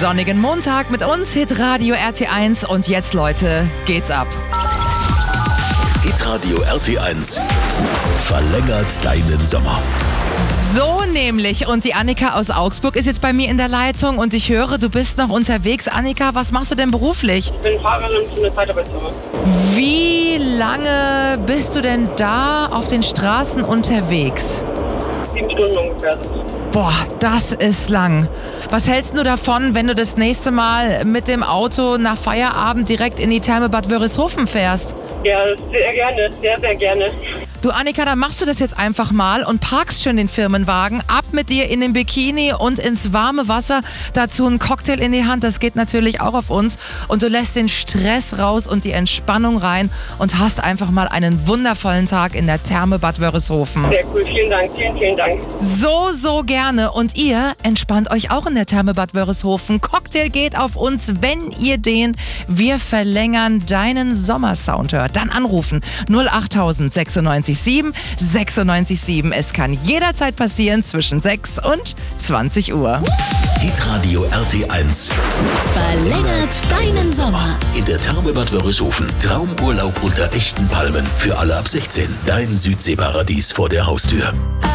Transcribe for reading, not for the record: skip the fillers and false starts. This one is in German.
sonnigen Montag mit uns, Hitradio RT1. Und jetzt, Leute, geht's ab. Hitradio RT1 verlängert deinen Sommer. So nämlich. Und die Annika aus Augsburg ist jetzt bei mir in der Leitung. Und ich höre, du bist noch unterwegs. Annika, was machst du denn beruflich? Ich bin Fahrerin für eine Zeitarbeitsfirma. Wie lange bist du denn da auf den Straßen unterwegs? 7 Stunden ungefähr. Boah, das ist lang. Was hältst du davon, wenn du das nächste Mal mit dem Auto nach Feierabend direkt in die Therme Bad Wörishofen fährst? Ja, sehr gerne, sehr, sehr gerne. Du Annika, dann machst du das jetzt einfach mal und parkst schön den Firmenwagen, ab mit dir in den Bikini und ins warme Wasser, dazu einen Cocktail in die Hand, das geht natürlich auch auf uns, und du lässt den Stress raus und die Entspannung rein und hast einfach mal einen wundervollen Tag in der Therme Bad Wörishofen. Sehr cool, vielen Dank, vielen, vielen Dank. So gerne, und ihr entspannt euch auch in der Therme Bad Wörishofen. Cocktail geht auf uns, wenn ihr den Wir verlängern deinen Sommersound hört. Dann anrufen 08000 96 7 96 7. Es kann jederzeit passieren zwischen 6 und 20 Uhr. Hitradio RT1 verlängert deinen Sommer. in der Therme Bad Wörishofen. Traumurlaub unter echten Palmen für alle ab 16. Dein Südseeparadies vor der Haustür.